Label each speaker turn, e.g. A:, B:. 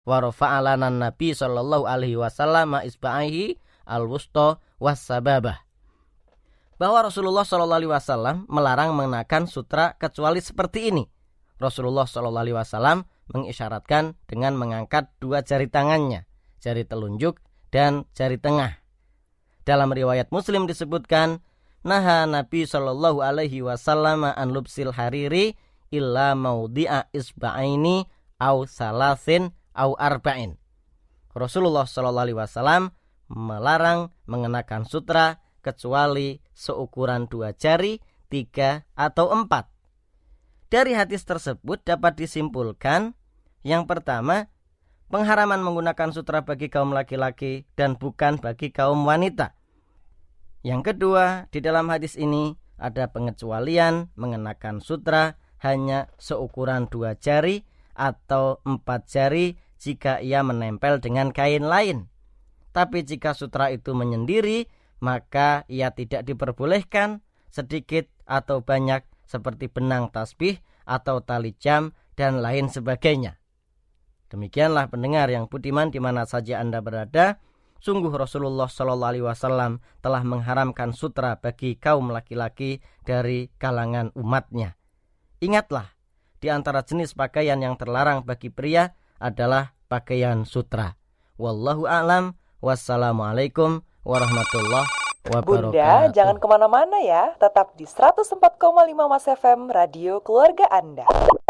A: wa rafa'alana Nabi sallallahu alaihi wasallam isba'ihi al-wusta was-sababah. Bahwa Rasulullah sallallahu alaihi wasallam melarang mengenakan sutra kecuali seperti ini. Rasulullah sallallahu alaihi wasallam mengisyaratkan dengan mengangkat dua jari tangannya, jari telunjuk dan jari tengah. Dalam riwayat Muslim disebutkan, naha Nabi sallallahu alaihi wasallam an lubsil hariri illa maudhi'a isba'aini au salasin au arba'in. Rasulullah sallallahu alaihi wasallam melarang mengenakan sutra kecuali seukuran 2 jari, 3 atau 4. Dari hadis tersebut dapat disimpulkan, yang pertama, pengharaman menggunakan sutra bagi kaum laki-laki dan bukan bagi kaum wanita. Yang kedua, di dalam hadis ini ada pengecualian mengenakan sutra hanya seukuran 2 jari atau 4 jari jika ia menempel dengan kain lain. Tapi jika sutra itu menyendiri, maka ia tidak diperbolehkan sedikit atau banyak seperti benang tasbih atau tali jam dan lain sebagainya. Demikianlah pendengar yang budiman di mana saja Anda berada, sungguh Rasulullah sallallahu alaihi wasallam telah mengharamkan sutra bagi kaum laki-laki dari kalangan umatnya. Ingatlah, di antara jenis pakaian yang terlarang bagi pria adalah pakaian sutra. Wallahu a'lam. Wassalamualaikum warahmatullahi wabarakatuh.
B: Bunda, jangan kemana-mana ya. Tetap di 104,5 Mas FM, Radio Keluarga Anda.